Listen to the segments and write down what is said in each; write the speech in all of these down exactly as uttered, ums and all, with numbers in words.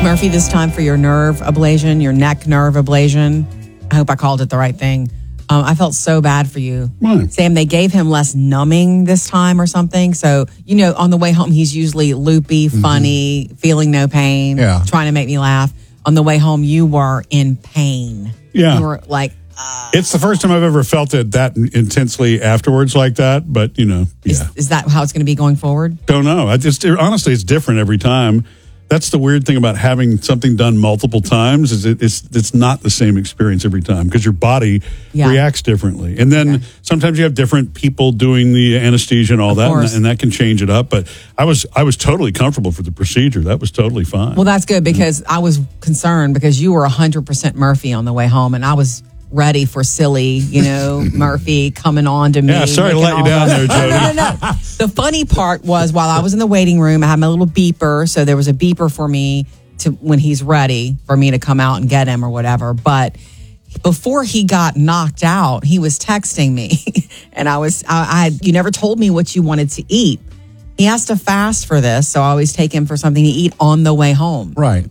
Murphy, this time for your nerve ablation, your neck nerve ablation. I hope I called it the right thing. Um, I felt so bad for you. Why? Sam, they gave him less numbing this time or something. So, you know, on the way home, he's usually loopy, funny, mm-hmm. feeling no pain, yeah. trying to make me laugh. On the way home, you were in pain. Yeah. You were like... Uh, it's the first time I've ever felt it that intensely afterwards like that. But, you know, yeah. Is, is that how it's going to be going forward? Don't know. I just, honestly, it's different every time. That's the weird thing about having something done multiple times is it, it's it's not the same experience every time because your body yeah. reacts differently. And then okay. sometimes you have different people doing the anesthesia and all of that, and, and that can change it up. But I was I was totally comfortable for the procedure. That was totally fine. Well, that's good because yeah. I was concerned because you were one hundred percent Murphy on the way home, and I was ready for silly, you know, Murphy coming on to me. Yeah, sorry to let you down there, Jody. no, no, no, no. The funny part was while I was in the waiting room, I had my little beeper. So there was a beeper for me to when he's ready for me to come out and get him or whatever. But before he got knocked out, he was texting me. and I was, I, I you never told me what you wanted to eat. He has to fast for this. So I always take him for something to eat on the way home. Right.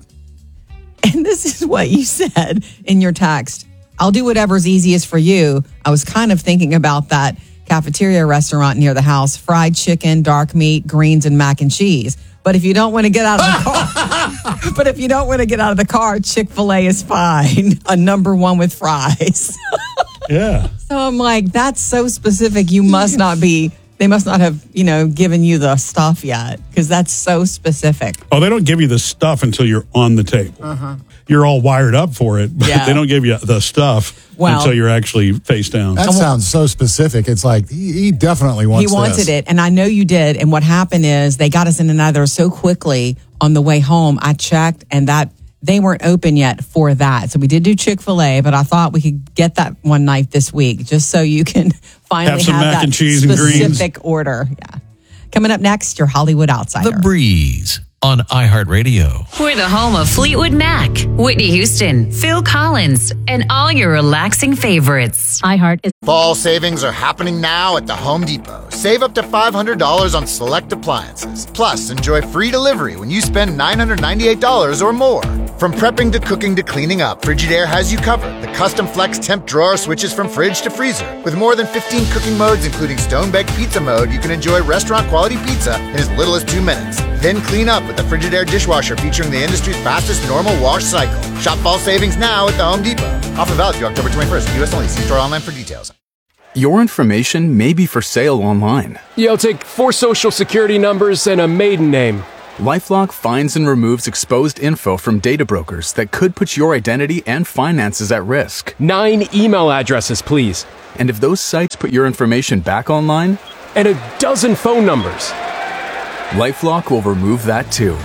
And this is what you said in your text. I'll do whatever's easiest for you. I was kind of thinking about that cafeteria restaurant near the house, fried chicken, dark meat, greens, and mac and cheese. But if you don't want to get out of the car, but if you don't want to get out of the car, Chick-fil-A is fine. A number one with fries. Yeah. So I'm like, that's so specific. You must not be, they must not have, you know, given you the stuff yet because that's so specific. Oh, they don't give you the stuff until you're on the table. Uh-huh. You're all wired up for it, but yeah. they don't give you the stuff well, until you're actually face down. That sounds so specific. It's like, he, he definitely wants He wanted this. it, and I know you did. And what happened is they got us in and out of there so quickly on the way home. I checked, and that they weren't open yet for that. So we did do Chick-fil-A, but I thought we could get that one night this week just so you can finally have, some have mac that and cheese specific and greens. order. Yeah. Coming up next, your Hollywood Outsider. The Breeze on iHeartRadio. We're the home of Fleetwood Mac, Whitney Houston, Phil Collins, and all your relaxing favorites. iHeart is... Fall savings are happening now at the Home Depot. Save up to five hundred dollars on select appliances. Plus, enjoy free delivery when you spend nine hundred ninety-eight dollars or more. From prepping to cooking to cleaning up, Frigidaire has you covered. The custom flex temp drawer switches from fridge to freezer. With more than fifteen cooking modes, including stone-baked pizza mode, you can enjoy restaurant-quality pizza in as little as two minutes. Then clean up with the Frigidaire dishwasher featuring the industry's fastest normal wash cycle. Shop fall savings now at the Home Depot. Offer valid through October twenty-first. U S only. See store online for details. Your information may be for sale online. Yeah, I'll take four social security numbers and a maiden name. LifeLock finds and removes exposed info from data brokers that could put your identity and finances at risk. Nine email addresses, please. And if those sites put your information back online? And a dozen phone numbers. LifeLock will remove that too.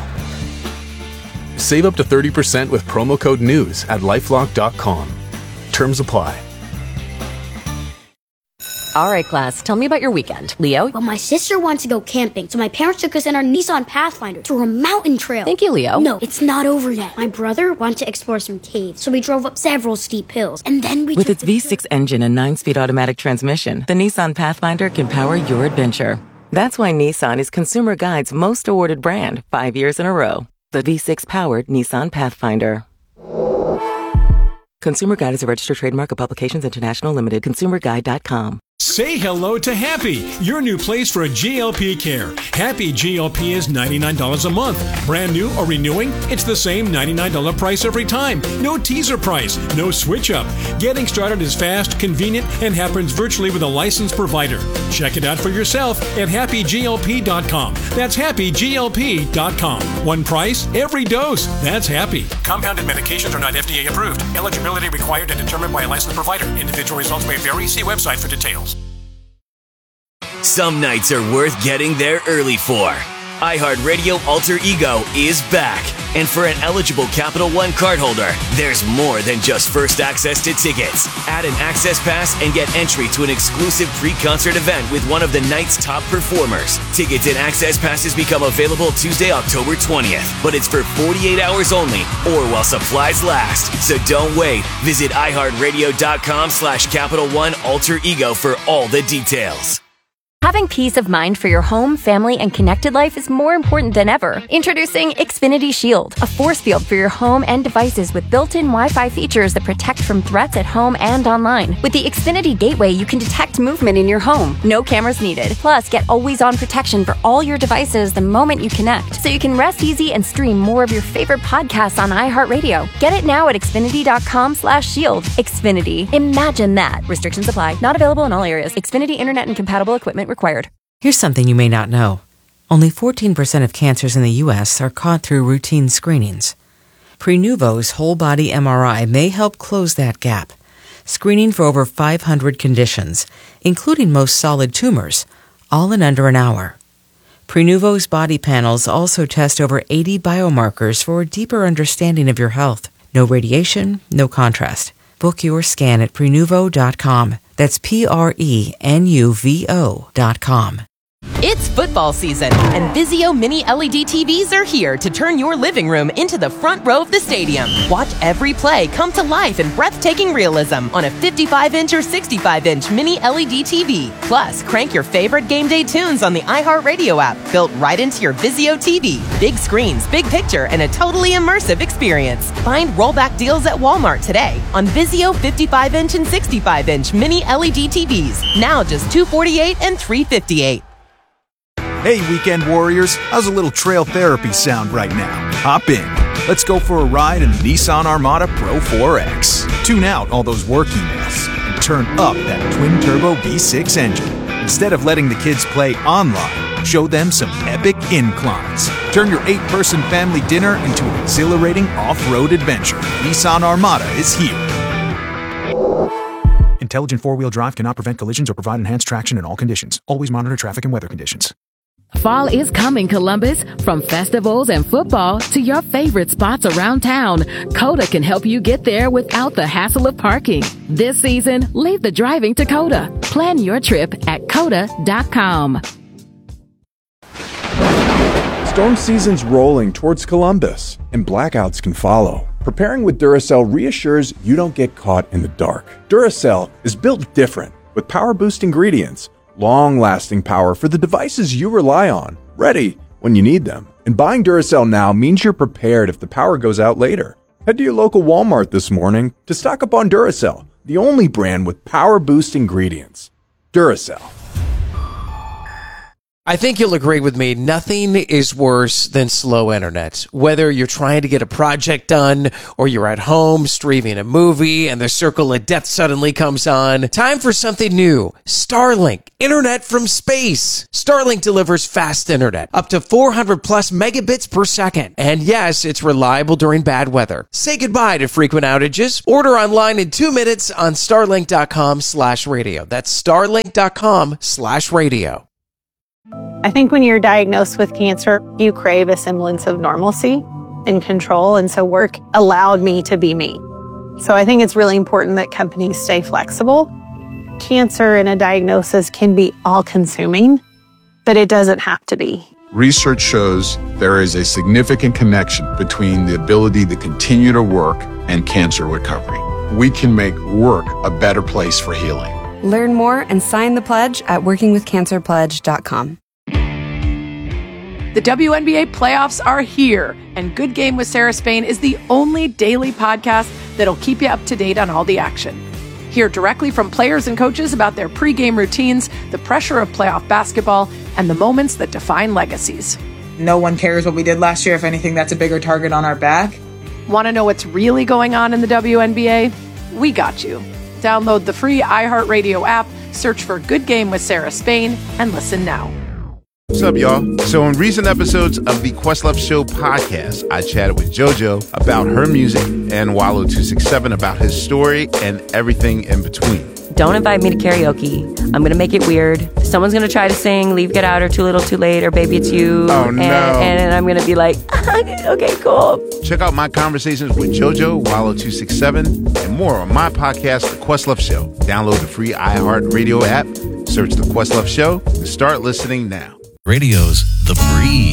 Save up to thirty percent with promo code NEWS at LifeLock dot com. Terms apply. All right, class, tell me about your weekend. Leo? Well, my sister wants to go camping, so my parents took us in our Nissan Pathfinder through a mountain trail. Thank you, Leo. No, it's not over yet. My brother wanted to explore some caves, so we drove up several steep hills, and then we With took its V six engine and nine-speed automatic transmission, the Nissan Pathfinder can power your adventure. That's why Nissan is Consumer Guide's most awarded brand, five years in a row. The V six-powered Nissan Pathfinder. Consumer Guide is a registered trademark of Publications International Limited. consumer guide dot com. Say hello to Happy, your new place for G L P care. Happy G L P is ninety-nine dollars a month. Brand new or renewing, it's the same ninety-nine dollars price every time. No teaser price, no switch up. Getting started is fast, convenient, and happens virtually with a licensed provider. Check it out for yourself at happy G L P dot com. That's happy G L P dot com. One price, every dose. That's Happy. Compounded medications are not F D A approved. Eligibility required and determined by a licensed provider. Individual results may vary. See website for details. Some nights are worth getting there early for. iHeartRadio Alter Ego is back. And for an eligible Capital One cardholder, there's more than just first access to tickets. Add an access pass and get entry to an exclusive pre-concert event with one of the night's top performers. Tickets and access passes become available Tuesday, October twentieth. But it's for forty-eight hours only or while supplies last. So don't wait. Visit iHeartRadio.com slash Capital One Alter Ego for all the details. Having peace of mind for your home, family, and connected life is more important than ever. Introducing Xfinity Shield, a force field for your home and devices with built-in Wi-Fi features that protect from threats at home and online. With the Xfinity Gateway, you can detect movement in your home. No cameras needed. Plus, get always-on protection for all your devices the moment you connect, so you can rest easy and stream more of your favorite podcasts on iHeartRadio. Get it now at Xfinity.com slash shield. Xfinity. Imagine that. Restrictions apply. Not available in all areas. Xfinity Internet and compatible equipment required. Here's something you may not know. Only fourteen percent of cancers in the U S are caught through routine screenings. Prenuvo's whole-body M R I may help close that gap, screening for over five hundred conditions, including most solid tumors, all in under an hour. Prenuvo's body panels also test over eighty biomarkers for a deeper understanding of your health. No radiation, no contrast. Book your scan at Prenuvo dot com. That's P R E N U V O dot com. It's football season, and Vizio Mini L E D T Vs are here to turn your living room into the front row of the stadium. Watch every play come to life in breathtaking realism on a fifty-five inch or sixty-five inch Mini L E D T V. Plus, crank your favorite game day tunes on the iHeartRadio app, built right into your Vizio T V. Big screens, big picture, and a totally immersive experience. Find rollback deals at Walmart today on Vizio fifty-five inch and sixty-five inch Mini L E D T Vs. Now just two hundred forty-eight dollars and three hundred fifty-eight dollars. Hey, weekend warriors, how's a little trail therapy sound right now? Hop in. Let's go for a ride in the Nissan Armada Pro four X. Tune out all those work emails and turn up that twin-turbo V six engine. Instead of letting the kids play online, show them some epic inclines. Turn your eight-person family dinner into an exhilarating off-road adventure. Nissan Armada is here. Intelligent four-wheel drive cannot prevent collisions or provide enhanced traction in all conditions. Always monitor traffic and weather conditions. Fall is coming, Columbus. From festivals and football to your favorite spots around town, Coda can help you get there without the hassle of parking. This season, leave the driving to Coda. Plan your trip at Coda dot com. Storm season's rolling towards Columbus, and blackouts can follow. Preparing with Duracell reassures you don't get caught in the dark. Duracell is built different, with power-boost ingredients, long-lasting power for the devices you rely on, ready when you need them. And buying Duracell now means you're prepared if the power goes out later. Head to your local Walmart this morning to stock up on Duracell, the only brand with power-boost ingredients. Duracell. I think you'll agree with me, nothing is worse than slow internet. Whether you're trying to get a project done or you're at home streaming a movie and the circle of death suddenly comes on, time for something new. Starlink, internet from space. Starlink delivers fast internet, up to four hundred plus megabits per second. And yes, it's reliable during bad weather. Say goodbye to frequent outages. Order online in two minutes on starlink dot com slash radio. That's starlink dot com slash radio. I think when you're diagnosed with cancer, you crave a semblance of normalcy and control. And so work allowed me to be me. So I think it's really important that companies stay flexible. Cancer and a diagnosis can be all-consuming, but it doesn't have to be. Research shows there is a significant connection between the ability to continue to work and cancer recovery. We can make work a better place for healing. Learn more and sign the pledge at working with cancer pledge dot com. The W N B A playoffs are here, and Good Game with Sarah Spain is the only daily podcast that'll keep you up to date on all the action. Hear directly from players and coaches about their pregame routines, the pressure of playoff basketball, and the moments that define legacies. No one cares what we did last year. If anything, that's a bigger target on our back. Want to know what's really going on in the W N B A? We got you. Download the free iHeartRadio app, search for Good Game with Sarah Spain, and listen now. What's up, y'all? So in recent episodes of the Questlove Show podcast, I chatted with JoJo about her music and Wallow two sixty-seven about his story and everything in between. Don't invite me to karaoke. I'm going to make it weird. Someone's going to try to sing Leave, Get Out, or Too Little, Too Late, or Baby It's You. Oh, no. And, and I'm going to be like, okay, cool. Check out my conversations with JoJo, Wallow two sixty-seven, and more on my podcast, The Questlove Show. Download the free iHeartRadio app, search The Questlove Show, and start listening now. Radio's The Breeze.